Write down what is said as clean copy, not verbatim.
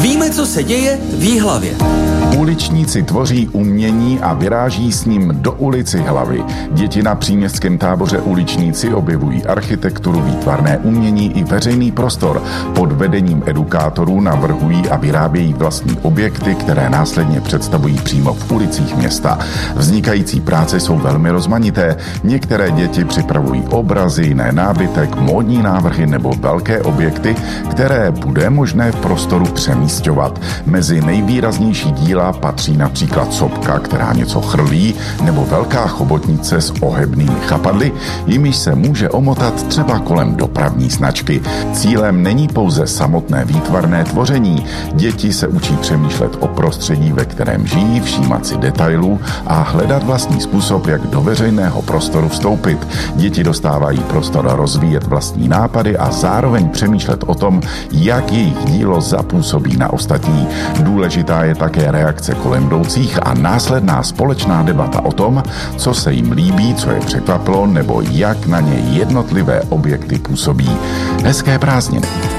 Víme, co se děje v Jihlavě. Uličníci tvoří umění a vyráží s ním do ulic Jihlavy. Děti na příměstském táboře Uličníci objevují architekturu, výtvarné umění i veřejný prostor. Pod vedením edukátorů navrhují a vyrábějí vlastní objekty, které následně představují přímo v ulicích města. Vznikající práce jsou velmi rozmanité. Některé děti připravují obrazy, jiné nábytek, módní návrhy nebo velké objekty, které bude možné v prostoru přemísťovat. Mezi nejvýraznější díla patří například sopka, která něco chrlí, nebo velká chobotnice s ohebnými chapadly, jimiž se může omotat třeba kolem dopravní značky. Cílem není pouze samotné výtvarné tvoření. Děti se učí přemýšlet o prostředí, ve kterém žijí, všímat si detailů a hledat vlastní způsob, jak do veřejného prostoru vstoupit. Děti dostávají prostor rozvíjet vlastní nápady a zároveň přemýšlet o tom, jak jejich dílo zapůsobí na ostatní. Důležitá je také reakce kolem jdoucích a následná společná debata o tom, co se jim líbí, co je překvapilo nebo jak na ně jednotlivé objekty působí. Hezké prázdniny.